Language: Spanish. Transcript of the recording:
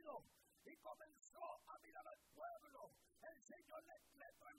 vino y comenzó a mirar al pueblo. El Señor le